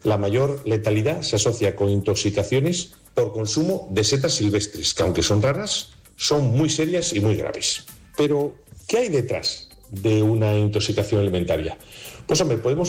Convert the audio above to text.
la mayor letalidad se asocia con intoxicaciones por consumo de setas silvestres, que aunque son raras, son muy serias y muy graves. Pero, ¿qué hay detrás de una intoxicación alimentaria? Pues hombre, podemos